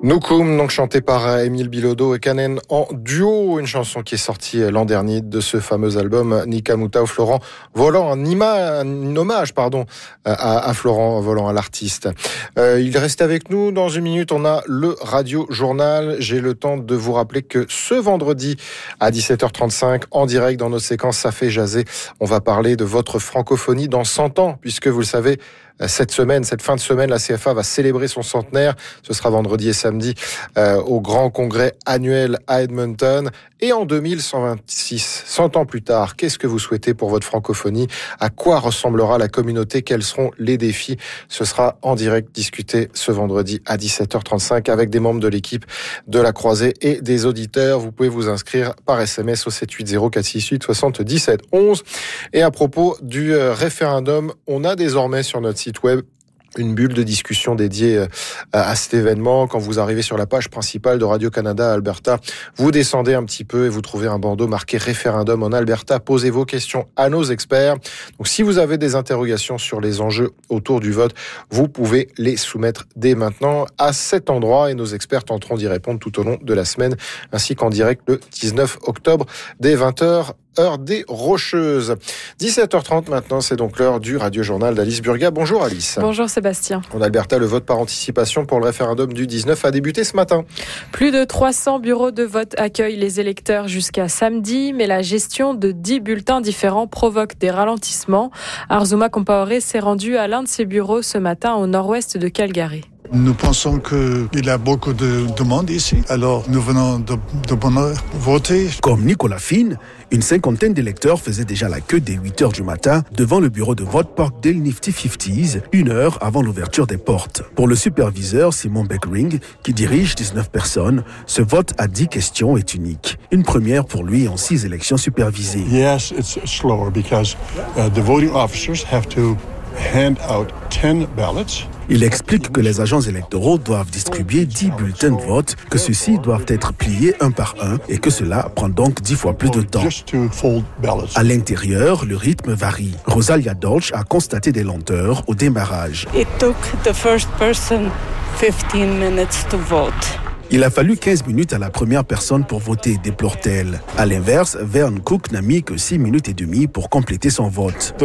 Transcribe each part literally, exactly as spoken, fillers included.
Nukum, donc chanté par Émile Bilodeau et Kanen en duo, une chanson qui est sortie l'an dernier de ce fameux album Nika Moutao, Florent Volant, un, ima, un hommage pardon, à, à Florent Volant, à l'artiste. Euh, il reste avec nous dans une minute, on a le Radio Journal. J'ai le temps de vous rappeler que ce vendredi à dix-sept heures trente-cinq, en direct dans notre séquence Ça fait jaser, on va parler de votre francophonie dans cent ans, puisque vous le savez, cette semaine, cette fin de semaine, la C F A va célébrer son centenaire. Ce sera vendredi et samedi euh, au grand congrès annuel à Edmonton. Et en deux mille cent vingt-six, cent ans plus tard, qu'est-ce que vous souhaitez pour votre francophonie? À quoi ressemblera la communauté? Quels seront les défis? Ce sera en direct discuté ce vendredi à dix-sept heures trente-cinq avec des membres de l'équipe de la Croisée et des auditeurs. Vous pouvez vous inscrire par S M S au sept huit zéro quatre six huit soixante-dix-sept onze. Et à propos du euh, référendum, on a désormais sur notre site web une bulle de discussion dédiée à cet événement. Quand vous arrivez sur la page principale de Radio-Canada Alberta, vous descendez un petit peu et vous trouvez un bandeau marqué référendum en Alberta. Posez vos questions à nos experts. Donc, si vous avez des interrogations sur les enjeux autour du vote, vous pouvez les soumettre dès maintenant à cet endroit et nos experts tenteront d'y répondre tout au long de la semaine, ainsi qu'en direct le dix-neuf octobre dès vingt heures. Heure des Rocheuses. dix-sept heures trente maintenant, c'est donc l'heure du Radio Journal d'Alice Burga. Bonjour Alice. Bonjour Sébastien. En Alberta, le vote par anticipation pour le référendum du dix-neuf a débuté ce matin. Plus de trois cents bureaux de vote accueillent les électeurs jusqu'à samedi, mais la gestion de dix bulletins différents provoque des ralentissements. Arzuma Compaoré s'est rendu à l'un de ces bureaux ce matin au nord-ouest de Calgary. Nous pensons qu'il y a beaucoup de demandes ici, alors nous venons de, de bonne heure voter. Comme Nicolas Finn, une cinquantaine d'électeurs faisaient déjà la queue dès huit heures du matin devant le bureau de vote Parkdale Nifty cinquanta's, une heure avant l'ouverture des portes. Pour le superviseur Simon Beckring, qui dirige dix-neuf personnes, ce vote à dix questions est unique. Une première pour lui en six élections supervisées. Yes, it's slower because uh, the voting officers have to hand out ten ballots. Il explique que les agents électoraux doivent distribuer dix bulletins de vote, que ceux-ci doivent être pliés un par un et que cela prend donc dix fois plus de temps. À l'intérieur, le rythme varie. Rosalia Dolch a constaté des lenteurs au démarrage. It took the first person fifteen minutes to vote. Il a fallu quinze minutes à la première personne pour voter, déplore-t-elle. À l'inverse, Vern Cook n'a mis que six minutes et demie pour compléter son vote.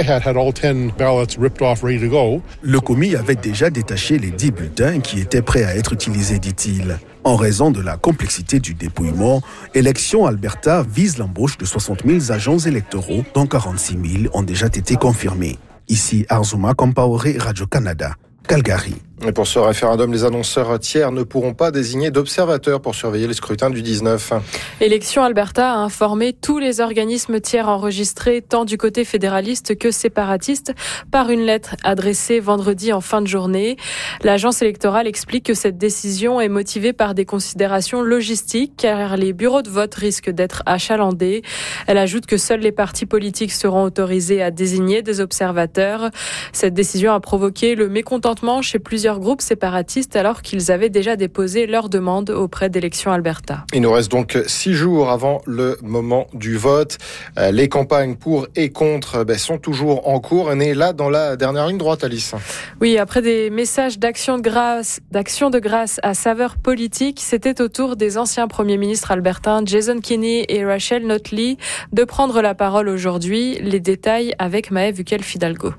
Le commis avait déjà détaché les dix bulletins qui étaient prêts à être utilisés, dit-il. En raison de la complexité du dépouillement, Élections Alberta vise l'embauche de soixante mille agents électoraux, dont quarante-six mille ont déjà été confirmés. Ici, Arzuma Compaoré, Radio-Canada, Calgary. Et pour ce référendum, les annonceurs tiers ne pourront pas désigner d'observateurs pour surveiller le scrutin du dix-neuf. Élections Alberta a informé tous les organismes tiers enregistrés, tant du côté fédéraliste que séparatiste, par une lettre adressée vendredi en fin de journée. L'agence électorale explique que cette décision est motivée par des considérations logistiques, car les bureaux de vote risquent d'être achalandés. Elle ajoute que seuls les partis politiques seront autorisés à désigner des observateurs. Cette décision a provoqué le mécontentement chez plusieurs groupes séparatistes alors qu'ils avaient déjà déposé leur demande auprès d'Élections Alberta. Il nous reste donc six jours avant le moment du vote. Les campagnes pour et contre ben, sont toujours en cours. On est là dans la dernière ligne droite, Alice. Oui, après des messages d'action de grâce, d'action de grâce à saveur politique, c'était au tour des anciens premiers ministres albertains Jason Kenney et Rachel Notley de prendre la parole aujourd'hui. Les détails avec Maëv Ukel-Fidalgo.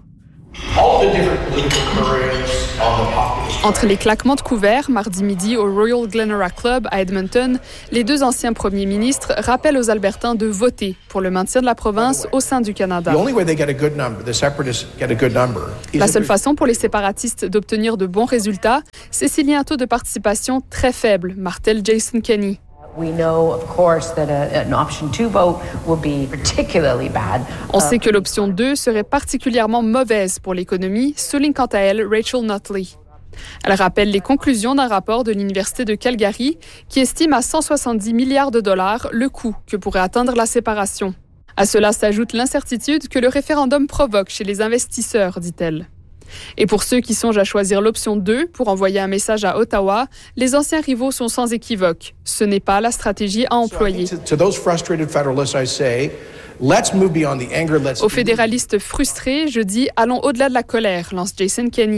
Entre les claquements de couverts, mardi midi au Royal Glenora Club à Edmonton, les deux anciens premiers ministres rappellent aux Albertains de voter pour le maintien de la province au sein du Canada. La seule façon pour les séparatistes d'obtenir de bons résultats, c'est s'il y a un taux de participation très faible, martèle Jason Kenney. On sait que l'option deux serait particulièrement mauvaise pour l'économie, souligne quant à elle Rachel Notley. Elle rappelle les conclusions d'un rapport de l'Université de Calgary qui estime à cent soixante-dix milliards de dollars le coût que pourrait atteindre la séparation. À cela s'ajoute l'incertitude que le référendum provoque chez les investisseurs, dit-elle. Et pour ceux qui songent à choisir l'option deux pour envoyer un message à Ottawa, les anciens rivaux sont sans équivoque. Ce n'est pas la stratégie à employer. Aux fédéralistes frustrés, je dis « allons au-delà de la colère », lance Jason Kenney.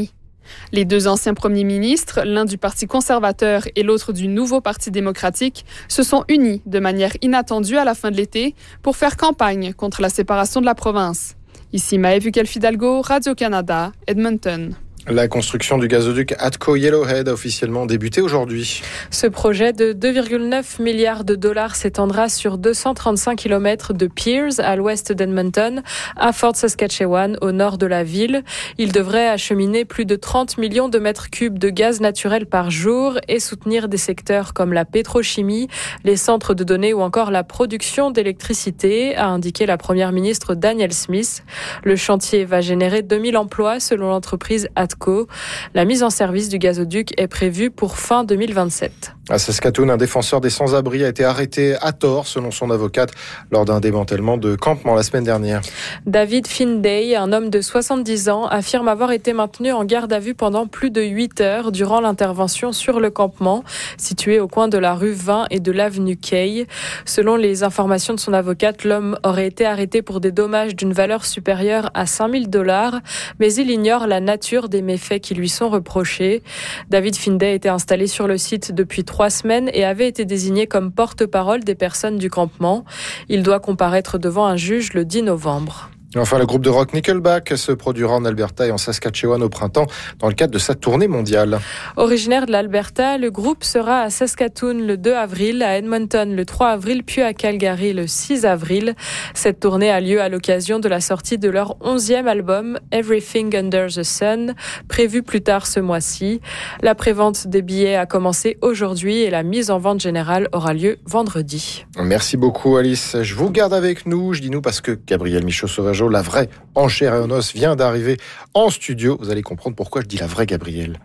Les deux anciens premiers ministres, l'un du Parti conservateur et l'autre du Nouveau Parti démocratique, se sont unis de manière inattendue à la fin de l'été pour faire campagne contre la séparation de la province. Ici Maëve Uckel-Fidalgo, Radio-Canada, Edmonton. La construction du gazoduc ATCO Yellowhead a officiellement débuté aujourd'hui. Ce projet de deux virgule neuf milliards de dollars s'étendra sur deux cent trente-cinq kilomètres de piers à l'ouest d'Edmonton, à Fort Saskatchewan, au nord de la ville. Il devrait acheminer plus de trente millions de mètres cubes de gaz naturel par jour et soutenir des secteurs comme la pétrochimie, les centres de données ou encore la production d'électricité, a indiqué la première ministre Danielle Smith. Le chantier va générer deux mille emplois selon l'entreprise ATCO. La mise en service du gazoduc est prévue pour fin deux mille vingt-sept. À Saskatoon, un défenseur des sans-abri a été arrêté à tort, selon son avocate, lors d'un démantèlement de campement la semaine dernière. David Finday, un homme de soixante-dix ans, affirme avoir été maintenu en garde à vue pendant plus de huit heures durant l'intervention sur le campement, situé au coin de la rue vingt et de l'avenue Kay. Selon les informations de son avocate, l'homme aurait été arrêté pour des dommages d'une valeur supérieure à cinq mille dollars, mais il ignore la nature des méfaits qui lui sont reprochés. David Finday était installé sur le site depuis trois semaines et avait été désigné comme porte-parole des personnes du campement. Il doit comparaître devant un juge le dix novembre. Enfin, le groupe de rock Nickelback se produira en Alberta et en Saskatchewan au printemps dans le cadre de sa tournée mondiale. Originaire de l'Alberta, le groupe sera à Saskatoon le deux avril, à Edmonton le trois avril, puis à Calgary le six avril. Cette tournée a lieu à l'occasion de la sortie de leur onzième album, Everything Under the Sun, prévu plus tard ce mois-ci. La prévente des billets a commencé aujourd'hui et la mise en vente générale aura lieu vendredi. Merci beaucoup Alice. Je vous garde avec nous, je dis nous parce que Gabriel Michaud-Sauvageau, la vraie en chair et en os, vient d'arriver en studio. Vous allez comprendre pourquoi je dis la vraie Gabriel.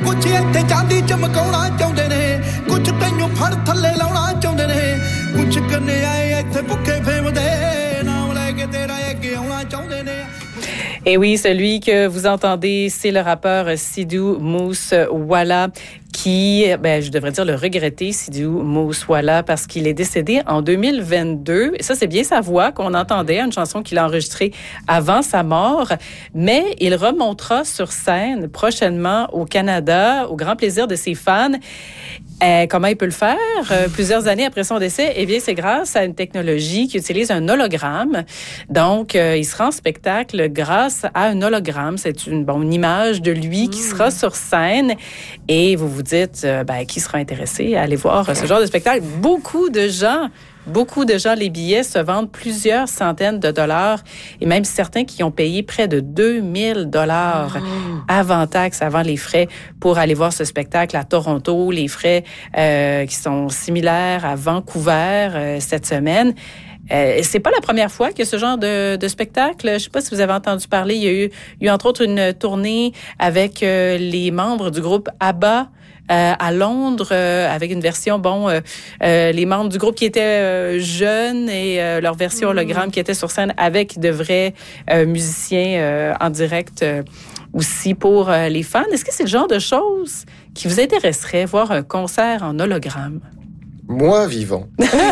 Et oui, celui que vous entendez, c'est le rappeur Sidhu Moosewala, qui, ben, je devrais dire le regretter, Sidhu Moosewala, parce qu'il est décédé en deux mille vingt-deux. Et ça, c'est bien sa voix qu'on entendait, une chanson qu'il a enregistrée avant sa mort. Mais il remontera sur scène prochainement au Canada, au grand plaisir de ses fans. Euh, comment il peut le faire? Euh, plusieurs années après son décès, eh bien, c'est grâce à une technologie qui utilise un hologramme. Donc, euh, il sera en spectacle grâce à un hologramme. C'est une, bon, une image de lui qui sera sur scène. Et vous vous dites, euh, ben, qui sera intéressé à aller voir ce genre de spectacle? Beaucoup de gens Beaucoup de gens, les billets se vendent plusieurs centaines de dollars et même certains qui ont payé près de deux mille dollars oh. avant taxes, avant les frais pour aller voir ce spectacle à Toronto. Les frais euh, qui sont similaires à Vancouver euh, cette semaine. Euh, c'est pas la première fois qu'il y a ce genre de, de spectacle. Je sais pas si vous avez entendu parler. Il y a eu, il y a eu entre autres une tournée avec euh, les membres du groupe ABBA. Euh, à Londres, euh, avec une version, bon, euh, euh, les membres du groupe qui étaient euh, jeunes et euh, leur version hologramme qui était sur scène avec de vrais euh, musiciens euh, en direct euh, aussi pour euh, les fans. Est-ce que c'est le genre de choses qui vous intéresserait, voir un concert en hologramme? Moi, vivant,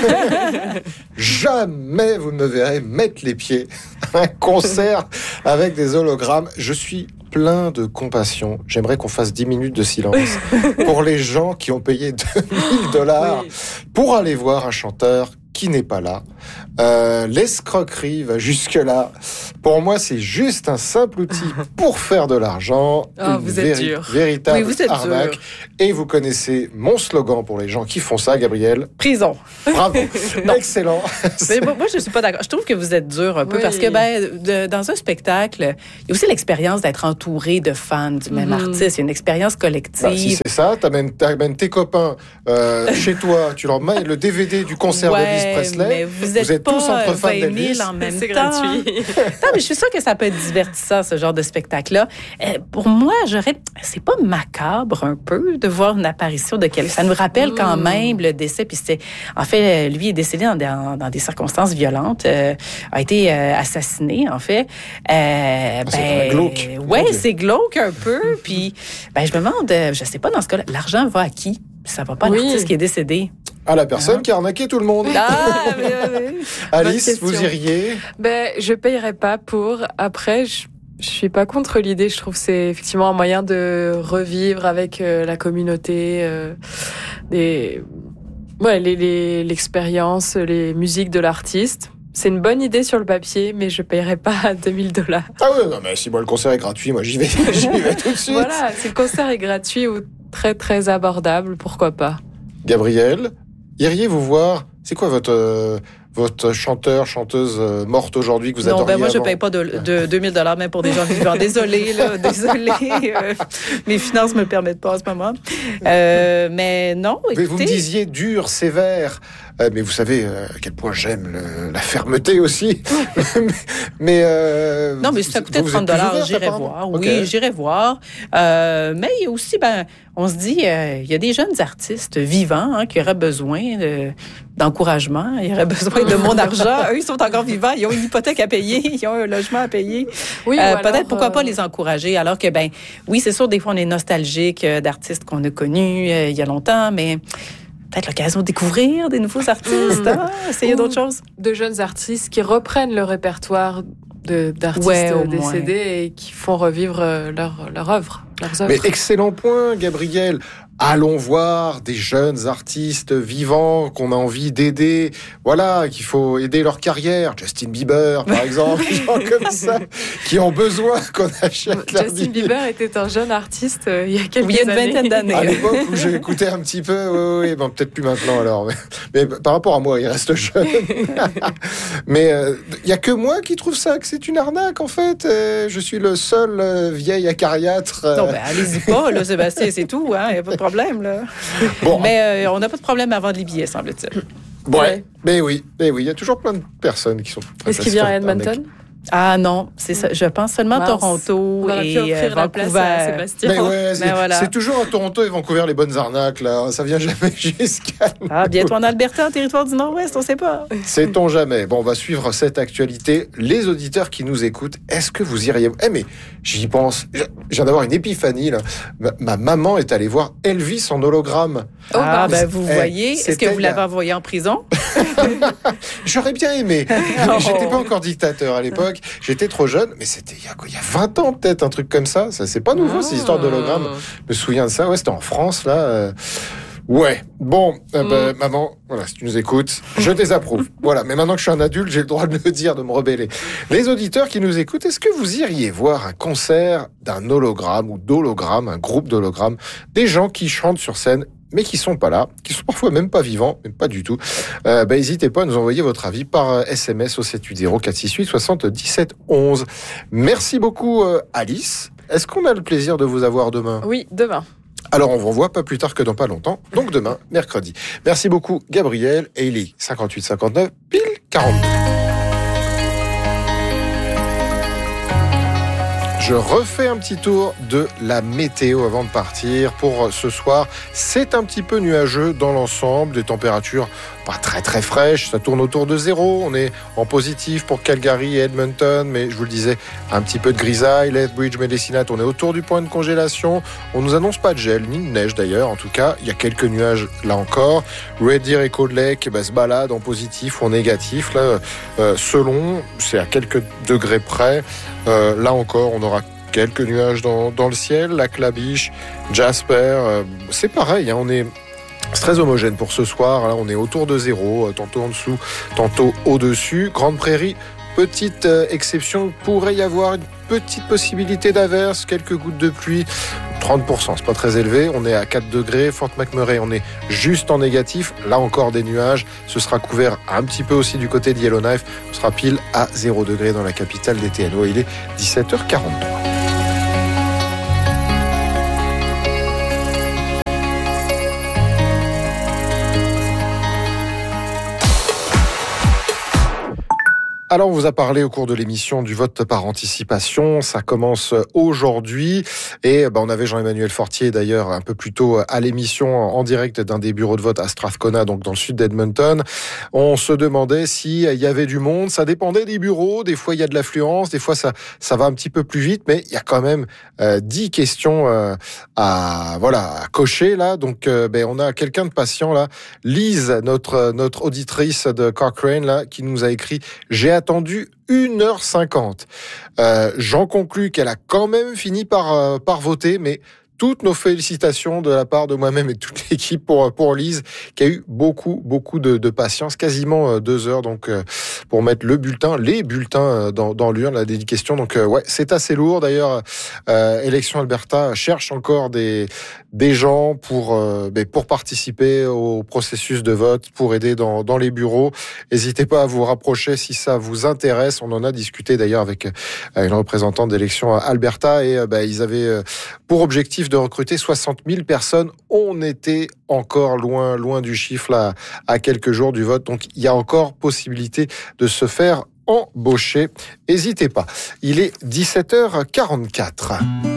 jamais vous ne me verrez mettre les pieds à un concert avec des hologrammes. Je suis plein de compassion. J'aimerais qu'on fasse dix minutes de silence pour les gens qui ont payé deux mille dollars oui. pour aller voir un chanteur qui n'est pas là. Euh, l'escroquerie va jusque-là. Pour moi, c'est juste un simple outil pour faire de l'argent. Oh, une vous êtes véri- dur. véritable oui, vous êtes arnaque. Dur. Et vous connaissez mon slogan pour les gens qui font ça, Gabriel. Prison. Bravo. Excellent. Mais moi, je suis pas d'accord. Je trouve que vous êtes dur un peu oui. parce que ben, de, dans un spectacle, il y a aussi l'expérience d'être entouré de fans du même mm-hmm. artiste. Il y a une expérience collective. Bah, si c'est ça, t'amènes, t'amènes tes copains euh, chez toi, tu leur mets le D V D du concert ouais, d'Elvis Presley. Mais vous êtes, vous êtes tous entre fans d'Elvis. En même c'est temps. gratuit. Non, mais je suis sûre que ça peut être divertissant, ce genre de spectacle-là. Euh, pour moi, j'aurais... C'est pas macabre un peu de voir une apparition de quelqu'un. Ça nous rappelle mmh. quand même le décès. Puis c'est... En fait, lui est décédé dans, dans, dans des circonstances violentes. Euh, a été euh, assassiné, en fait. Euh, ah, ben, c'est glauque. Ouais, c'est glauque un peu. Puis, ben, je me demande, je sais pas, dans ce cas-là, l'argent va à qui? Ça va pas à oui. l'artiste qui est décédé. À la personne ah. qui a arnaqué tout le monde. Ah, mais, mais, Alice, vous iriez? Ben, je payerais pas pour. Après, je, Je suis pas contre l'idée. Je trouve que c'est effectivement un moyen de revivre avec euh, la communauté, euh, des, ouais, les, les, l'expérience, les musiques de l'artiste. C'est une bonne idée sur le papier, mais je paierai pas deux mille dollars. Ah ouais, non, mais si moi le concert est gratuit, moi j'y vais, j'y vais tout de suite. Voilà, si le concert est gratuit ou très très abordable, pourquoi pas. Gabriel, iriez-vous voir, c'est quoi votre, euh, votre chanteur, chanteuse euh, morte aujourd'hui que vous adoriez? Non, ben moi, je avant? paye pas de, de deux mille dollars même pour des gens vivants. Désolée, là, désolée. Euh, mes finances me permettent pas en ce moment. Euh, mais non, écoutez... Mais vous me disiez dur, sévère. Euh, mais vous savez euh, à quel point j'aime le, la fermeté aussi. mais euh, non, mais si ça coûtait trente dollars, j'irais voir. Oui, okay. j'irais voir. Euh, mais il y a aussi, ben, on se dit, euh, il y a des jeunes artistes vivants hein, qui auraient besoin de, d'encouragement. Ils auraient besoin de mon argent. Eux, ils sont encore vivants. Ils ont une hypothèque à payer. Ils ont un logement à payer. Oui, euh, peut-être, alors, pourquoi euh... pas les encourager. Alors que, ben, oui, c'est sûr, des fois, on est nostalgique d'artistes qu'on a connus euh, il y a longtemps, mais... peut-être l'occasion de découvrir des nouveaux artistes, hein? Essayer d'autres choses. De jeunes artistes qui reprennent le répertoire de, d'artistes ouais, décédés moins. Et qui font revivre leur, leur œuvre, leurs œuvres. Mais excellent point, Gabriel. Allons voir des jeunes artistes vivants qu'on a envie d'aider. Voilà, qu'il faut aider leur carrière. Justin Bieber, par exemple, des gens comme ça, qui ont besoin qu'on achète leur Justin Bieber était un jeune artiste euh, il y a quelques oui, il y a une vingtaine d'années. À l'époque où j'ai écouté un petit peu, oui, oui, bon, peut-être plus maintenant alors. Mais, mais par rapport à moi, il reste jeune. Mais il euh, n'y a que moi qui trouve ça, que c'est une arnaque, en fait. Euh, je suis le seul euh, vieil acariâtre. Euh... Non, ben allez-y pas, là, Sébastien, c'est tout, hein. Il n'y a pas de problème, là. Bon. Mais euh, on n'a pas de problème à vendre les billets, semble-t-il. Ouais, ouais. Mais oui, mais oui, il y a toujours plein de personnes qui sont... Est-ce qu'il vient à Edmonton? Ah non, c'est ça. Je pense seulement à Toronto et euh, Vancouver. La Sébastien. Mais ouais, c'est, mais voilà. C'est toujours à Toronto et Vancouver les bonnes arnaques là. Ça vient jamais jusqu'à nous. Ah, bientôt en Alberta, territoire du Nord-Ouest, on sait pas. Sait-on jamais. Bon, on va suivre cette actualité. Les auditeurs qui nous écoutent, est-ce que vous iriez... Eh mais j'y pense. Je viens d'avoir une épiphanie là. Ma, ma maman est allée voir Elvis en hologramme. Oh, ah, ben vous eh, voyez. Est-ce que vous l'avez a... envoyé en prison? J'aurais bien aimé. Oh. J'étais pas encore dictateur à l'époque. J'étais trop jeune, mais c'était il y a quoi, il y a vingt ans peut-être, un truc comme ça. Ça c'est pas nouveau, oh. ces histoires d'hologramme. Je me souviens de ça. Ouais, c'était en France là. Euh... Ouais. Bon, euh, bah, mm. maman, voilà, si tu nous écoutes, je désapprouve. Voilà. Mais maintenant que je suis un adulte, j'ai le droit de le dire, de me rebeller. Les auditeurs qui nous écoutent, est-ce que vous iriez voir un concert d'un hologramme ou d'hologramme, un groupe d'hologrammes, des gens qui chantent sur scène mais qui sont pas là, qui sont parfois même pas vivants, même pas du tout, euh, bah, n'hésitez pas à nous envoyer votre avis par S M S au sept huit zéro quatre six huit soixante-dix-sept onze. Merci beaucoup, euh, Alice. Est-ce qu'on a le plaisir de vous avoir demain? Oui, demain. Alors, on vous revoit pas plus tard que dans pas longtemps, donc demain, mercredi. Merci beaucoup, Gabriel. Et il est cinquante-huit cinquante-neuf, pile quarante-deux. Je refais un petit tour de la météo avant de partir pour ce soir. C'est un petit peu nuageux dans l'ensemble, des températures pas très très fraîches, ça tourne autour de zéro. On est en positif pour Calgary et Edmonton, mais je vous le disais, un petit peu de grisaille. Lethbridge, Medicine, on est autour du point de congélation. On nous annonce pas de gel, ni de neige d'ailleurs. En tout cas, il y a quelques nuages là encore. Red Deer et Cold Lake bah, se baladent en positif ou en négatif. Là, euh, selon, c'est à quelques degrés près. Euh, là encore, on aura quelques nuages dans, dans le ciel. Lac La Biche, Jasper, euh, c'est pareil, hein, on est... C'est très homogène pour ce soir. Là, on est autour de zéro, tantôt en dessous, tantôt au-dessus. Grande Prairie, petite euh, exception, pourrait y avoir une petite possibilité d'averse, quelques gouttes de pluie. trente pour cent, c'est pas très élevé. On est à quatre degrés. Fort McMurray, on est juste en négatif. Là encore des nuages. Ce sera couvert un petit peu aussi du côté de Yellowknife. On sera pile à zéro degré dans la capitale des T N O. Il est dix-sept heures quarante-trois. Alors, on vous a parlé au cours de l'émission du vote par anticipation. Ça commence aujourd'hui. Et ben, on avait Jean-Emmanuel Fortier, d'ailleurs, un peu plus tôt à l'émission, en direct d'un des bureaux de vote à Strathcona, donc dans le sud d'Edmonton. On se demandait s'il y avait du monde. Ça dépendait des bureaux. Des fois, il y a de l'affluence. Des fois, ça, ça va un petit peu plus vite. Mais il y a quand même euh, dix questions euh, à, voilà, à cocher, là. Donc, euh, ben, on a quelqu'un de patient, là. Lise, notre, notre auditrice de Cochrane, là, qui nous a écrit « J'ai attendu une heure cinquante. Euh, j'en conclus qu'elle a quand même fini par, euh, par voter, mais toutes nos félicitations de la part de moi-même et de toute l'équipe pour, pour Lise, qui a eu beaucoup, beaucoup de, de patience, quasiment deux heures donc, pour mettre le bulletin, les bulletins dans, dans l'urne, la dédication. Donc, ouais, c'est assez lourd. D'ailleurs, euh, Élections Alberta cherche encore des, des gens pour, euh, pour participer au processus de vote, pour aider dans, dans les bureaux. N'hésitez pas à vous rapprocher si ça vous intéresse. On en a discuté d'ailleurs avec une représentante d'Élections Alberta et bah, ils avaient pour objectif de recruter soixante mille personnes. On était encore loin, loin du chiffre là, à quelques jours du vote. Donc, il y a encore possibilité de se faire embaucher. N'hésitez pas. Il est dix-sept heures quarante-quatre.